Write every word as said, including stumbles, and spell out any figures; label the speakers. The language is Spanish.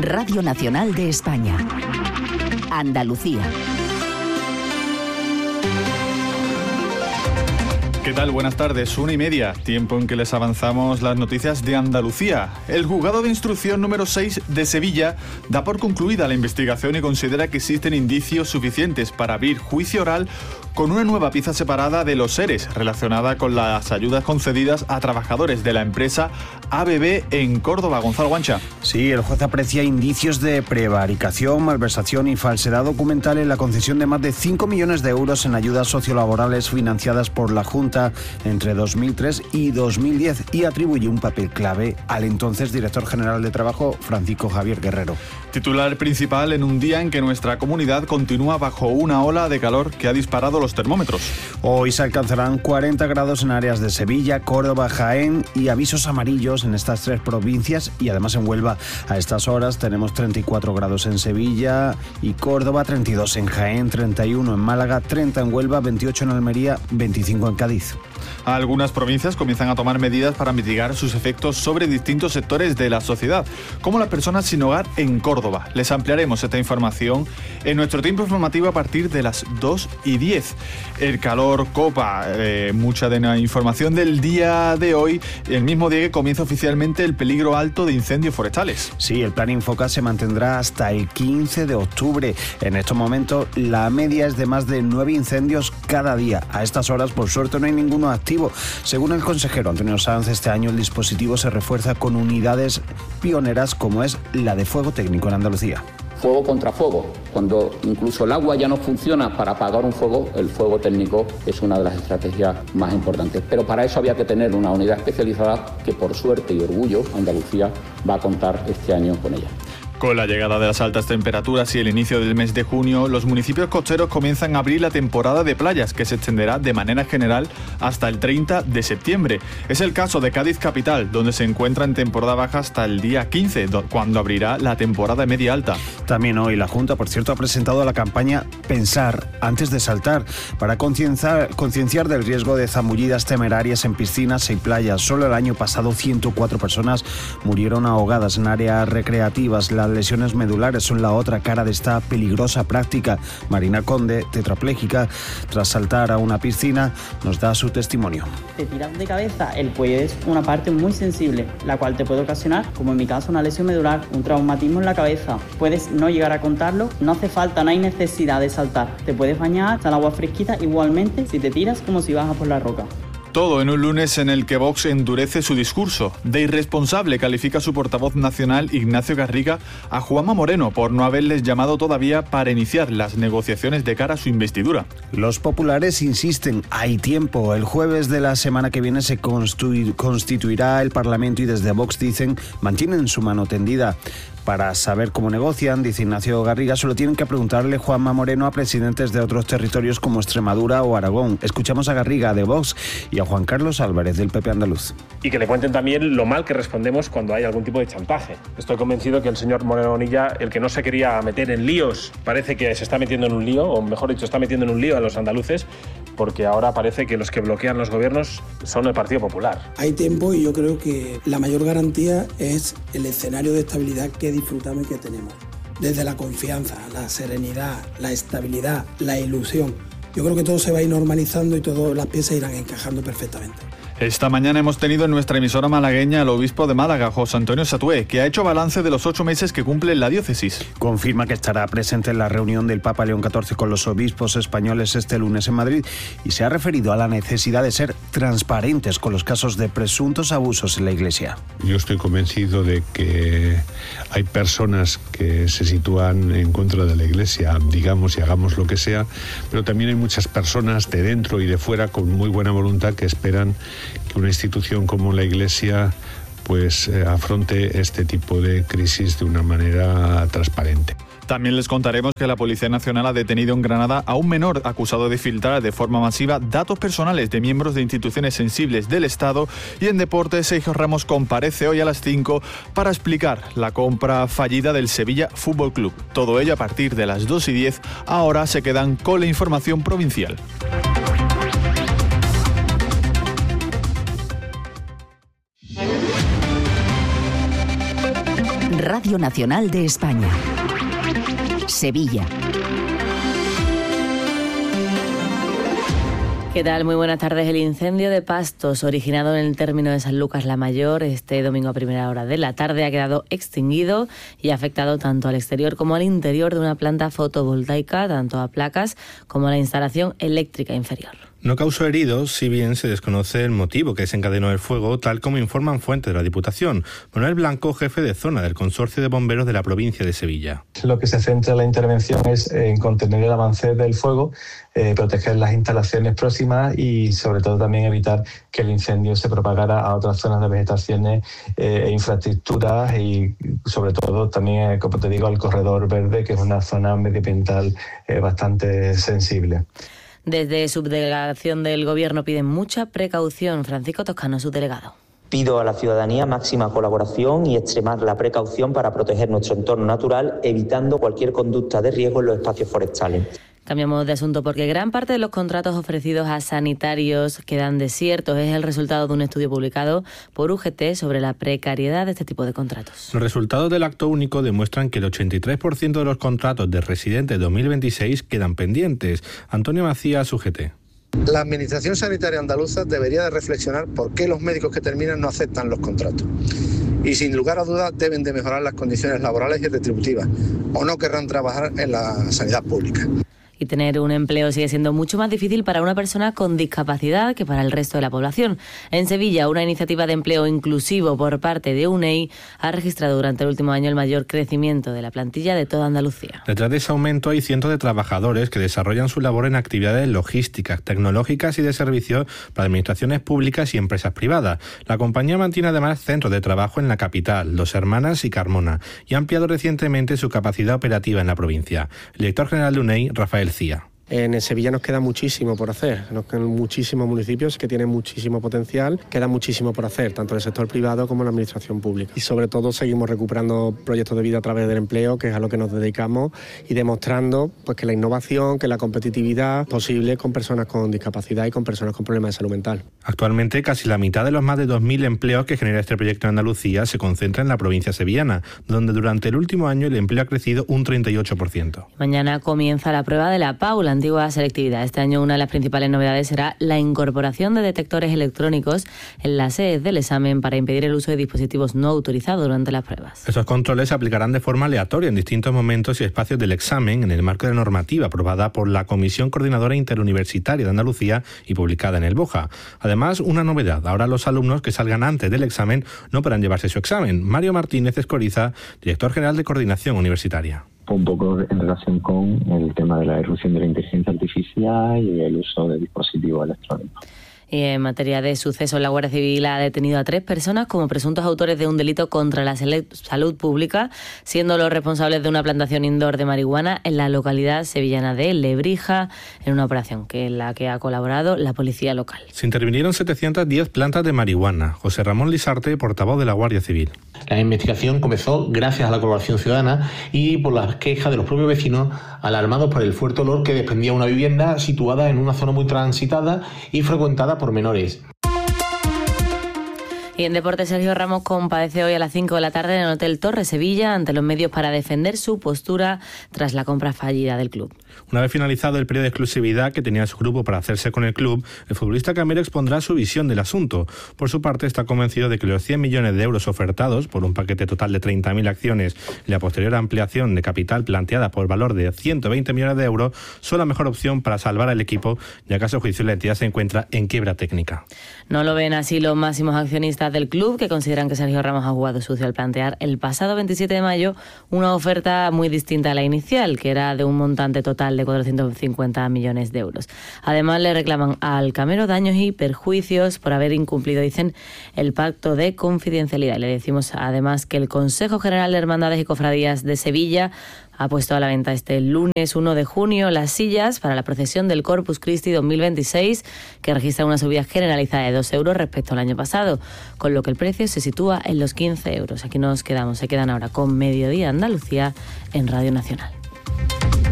Speaker 1: Radio Nacional de España. Andalucía.
Speaker 2: ¿Qué tal? Buenas tardes, una y media, tiempo en que les avanzamos las noticias de Andalucía. El juzgado de instrucción número seis de Sevilla da por concluida la investigación y considera que existen indicios suficientes para abrir juicio oral con una nueva pieza separada de los ERES relacionada con las ayudas concedidas a trabajadores de la empresa A B B en Córdoba. Gonzalo Guancha.
Speaker 3: Sí, el juez aprecia indicios de prevaricación, malversación y falsedad documental en la concesión de más de cinco millones de euros en ayudas sociolaborales financiadas por la Junta entre dos mil tres y dos mil diez y atribuye un papel clave al entonces director general de Trabajo, Francisco Javier Guerrero.
Speaker 2: Titular principal en un día en que nuestra comunidad continúa bajo una ola de calor que ha disparado los termómetros.
Speaker 3: Hoy se alcanzarán cuarenta grados en áreas de Sevilla, Córdoba, Jaén y avisos amarillos en estas tres provincias y además en Huelva. A estas horas tenemos treinta y cuatro grados en Sevilla y Córdoba, treinta y dos en Jaén, treinta y uno en Málaga, treinta en Huelva, veintiocho en Almería, veinticinco en Cádiz.
Speaker 2: Algunas provincias comienzan a tomar medidas para mitigar sus efectos sobre distintos sectores de la sociedad, como las personas sin hogar en Córdoba. Les ampliaremos esta información en nuestro tiempo informativo a partir de las dos y diez. El calor copa eh, mucha de la información del día de hoy, el mismo día que comienza oficialmente el peligro alto de incendios forestales.
Speaker 3: Sí, el plan Infoca se mantendrá hasta el quince de octubre. En estos momentos la media es de más de nueve incendios cada día. A estas horas, por suerte, no hay ninguno activo. Según el consejero Antonio Sanz, este año el dispositivo se refuerza con unidades pioneras como es la de fuego técnico en Andalucía.
Speaker 4: Fuego contra fuego. Cuando incluso el agua ya no funciona para apagar un fuego, el fuego técnico es una de las estrategias más importantes. Pero para eso había que tener una unidad especializada que, por suerte y orgullo, Andalucía va a contar este año con ella.
Speaker 2: Con la llegada de las altas temperaturas y el inicio del mes de junio, los municipios costeros comienzan a abrir la temporada de playas, que se extenderá de manera general hasta el treinta de septiembre. Es el caso de Cádiz capital, donde se encuentra en temporada baja hasta el día quince, cuando abrirá la temporada media alta.
Speaker 3: También hoy la Junta, por cierto, ha presentado la campaña Pensar antes de saltar, para concienciar, concienciar del riesgo de zambullidas temerarias en piscinas y playas. Solo el año pasado ciento cuatro personas murieron ahogadas en áreas recreativas. La Las lesiones medulares son la otra cara de esta peligrosa práctica. Marina Conde, tetrapléjica, tras saltar a una piscina, nos da su testimonio.
Speaker 5: Te tiras de cabeza, el cuello es una parte muy sensible, la cual te puede ocasionar, como en mi caso, una lesión medular, un traumatismo en la cabeza. Puedes no llegar a contarlo, no hace falta, no hay necesidad de saltar. Te puedes bañar, está el agua fresquita, igualmente si te tiras como si bajas por la roca.
Speaker 2: Todo en un lunes en el que Vox endurece su discurso. De irresponsable califica su portavoz nacional, Ignacio Garriga, a Juanma Moreno por no haberles llamado todavía para iniciar las negociaciones de cara a su investidura.
Speaker 3: Los populares insisten, hay tiempo. El jueves de la semana que viene se constitu- constituirá el Parlamento y desde Vox dicen, mantienen su mano tendida. Para saber cómo negocian, dice Ignacio Garriga, solo tienen que preguntarle Juanma Moreno a presidentes de otros territorios como Extremadura o Aragón. Escuchamos a Garriga de Vox y a Juan Carlos Álvarez del P P andaluz.
Speaker 6: Y que le cuenten también lo mal que respondemos cuando hay algún tipo de chantaje. Estoy convencido que el señor Moreno Bonilla, el que no se quería meter en líos, parece que se está metiendo en un lío, o mejor dicho, está metiendo en un lío a los andaluces, porque ahora parece que los que bloquean los gobiernos son el Partido Popular.
Speaker 7: Hay tiempo y yo creo que la mayor garantía es el escenario de estabilidad que disfrutamos y que tenemos. Desde la confianza, la serenidad, la estabilidad, la ilusión. Yo creo que todo se va a ir normalizando y todas las piezas irán encajando perfectamente.
Speaker 2: Esta mañana hemos tenido en nuestra emisora malagueña al obispo de Málaga, José Antonio Satué, que ha hecho balance de los ocho meses que cumple la diócesis.
Speaker 3: Confirma que estará presente en la reunión del Papa León catorce con los obispos españoles este lunes en Madrid y se ha referido a la necesidad de ser transparentes con los casos de presuntos abusos en la Iglesia.
Speaker 8: Yo estoy convencido de que hay personas que se sitúan en contra de la Iglesia, digamos y hagamos lo que sea, pero también hay muchas personas de dentro y de fuera con muy buena voluntad que esperan que una institución como la Iglesia pues eh, afronte este tipo de crisis de una manera transparente.
Speaker 2: También les contaremos que la Policía Nacional ha detenido en Granada a un menor acusado de filtrar de forma masiva datos personales de miembros de instituciones sensibles del Estado. Y en deportes, Sergio Ramos comparece hoy a las cinco para explicar la compra fallida del Sevilla Fútbol Club. Todo ello a partir de las dos y diez. Ahora se quedan con la información provincial.
Speaker 1: Radio Nacional de España. Sevilla.
Speaker 9: ¿Qué tal? Muy buenas tardes. El incendio de pastos originado en el término de San Lucas la Mayor este domingo a primera hora de la tarde ha quedado extinguido y ha afectado tanto al exterior como al interior de una planta fotovoltaica, tanto a placas como a la instalación eléctrica inferior.
Speaker 10: No causó heridos, si bien se desconoce el motivo que desencadenó el fuego, tal como informan fuentes de la Diputación. Manuel Blanco, jefe de zona del Consorcio de Bomberos de la provincia de Sevilla.
Speaker 11: Lo que se centra la intervención es en contener el avance del fuego, eh, proteger las instalaciones próximas y sobre todo también evitar que el incendio se propagara a otras zonas de vegetaciones eh, e infraestructuras y sobre todo también, eh, como te digo, al corredor verde, que es una zona medioambiental eh, bastante sensible.
Speaker 9: Desde subdelegación del Gobierno piden mucha precaución. Francisco Toscano, subdelegado.
Speaker 12: Pido a la ciudadanía máxima colaboración y extremar la precaución para proteger nuestro entorno natural, evitando cualquier conducta de riesgo en los espacios forestales.
Speaker 9: Cambiamos de asunto porque gran parte de los contratos ofrecidos a sanitarios quedan desiertos. Es el resultado de un estudio publicado por U G T sobre la precariedad de este tipo de contratos.
Speaker 10: Los resultados del acto único demuestran que el ochenta y tres por ciento de los contratos de residentes dos mil veintiséis quedan pendientes. Antonio Macías, U G T.
Speaker 13: La Administración Sanitaria Andaluza debería de reflexionar por qué los médicos que terminan no aceptan los contratos. Y sin lugar a dudas deben de mejorar las condiciones laborales y retributivas, o no querrán trabajar en la sanidad pública.
Speaker 9: Y tener un empleo sigue siendo mucho más difícil para una persona con discapacidad que para el resto de la población. En Sevilla, una iniciativa de empleo inclusivo por parte de U N E I ha registrado durante el último año el mayor crecimiento de la plantilla de toda Andalucía.
Speaker 10: Detrás de ese aumento hay cientos de trabajadores que desarrollan su labor en actividades logísticas, tecnológicas y de servicios para administraciones públicas y empresas privadas. La compañía mantiene además centros de trabajo en la capital, Dos Hermanas y Carmona, y ha ampliado recientemente su capacidad operativa en la provincia. El director general de U N E I, Rafael Cía.
Speaker 14: En Sevilla nos queda muchísimo por hacer, nos quedan muchísimos municipios que tienen muchísimo potencial, queda muchísimo por hacer, tanto en el sector privado como en la administración pública. Y sobre todo seguimos recuperando proyectos de vida a través del empleo, que es a lo que nos dedicamos, y demostrando pues, que la innovación, que la competitividad es posible con personas con discapacidad y con personas con problemas de salud mental.
Speaker 10: Actualmente casi la mitad de los más de dos mil empleos que genera este proyecto en Andalucía se concentra en la provincia sevillana, donde durante el último año el empleo ha crecido un treinta y ocho por ciento.
Speaker 9: Mañana comienza la prueba de la PAU, la antigua selectividad. Este año una de las principales novedades será la incorporación de detectores electrónicos en las sedes del examen para impedir el uso de dispositivos no autorizados durante las pruebas.
Speaker 10: Esos controles se aplicarán de forma aleatoria en distintos momentos y espacios del examen en el marco de la normativa aprobada por la Comisión Coordinadora Interuniversitaria de Andalucía y publicada en el BOJA. Además, una novedad. Ahora los alumnos que salgan antes del examen no podrán llevarse su examen. Mario Martínez Escoriza, director general de Coordinación Universitaria.
Speaker 15: Un poco en relación con el tema de la irrupción de la inteligencia artificial y el uso de dispositivos electrónicos.
Speaker 9: Y en materia de sucesos, la Guardia Civil ha detenido a tres personas como presuntos autores de un delito contra la salud pública, siendo los responsables de una plantación indoor de marihuana en la localidad sevillana de Lebrija, en una operación que en la que ha colaborado la policía local.
Speaker 10: Se intervinieron setecientas diez plantas de marihuana. José Ramón Lisarte, portavoz de la Guardia Civil.
Speaker 16: La investigación comenzó gracias a la colaboración ciudadana y por las quejas de los propios vecinos alarmados por el fuerte olor que desprendía una vivienda situada en una zona muy transitada y frecuentada por menores.
Speaker 9: Y en deportes, Sergio Ramos comparece hoy a las cinco de la tarde en el Hotel Torre Sevilla ante los medios para defender su postura tras la compra fallida del club.
Speaker 10: Una vez finalizado el periodo de exclusividad que tenía su grupo para hacerse con el club, el futbolista camero expondrá su visión del asunto. Por su parte, está convencido de que los cien millones de euros ofertados por un paquete total de treinta mil acciones y la posterior ampliación de capital planteada por valor de ciento veinte millones de euros son la mejor opción para salvar al equipo, ya que a su juicio la entidad se encuentra en quiebra técnica.
Speaker 9: No lo ven así los máximos accionistas del club, que consideran que Sergio Ramos ha jugado sucio al plantear el pasado veintisiete de mayo una oferta muy distinta a la inicial, que era de un montante total de cuatrocientos cincuenta millones de euros. Además, le reclaman al camero daños y perjuicios por haber incumplido, dicen, el pacto de confidencialidad. Le decimos además que el Consejo General de Hermandades y Cofradías de Sevilla ha puesto a la venta este lunes uno de junio las sillas para la procesión del Corpus Christi dos mil veintiséis, que registra una subida generalizada de dos euros respecto al año pasado, con lo que el precio se sitúa en los quince euros. Aquí nos quedamos, se quedan ahora con Mediodía Andalucía en Radio Nacional.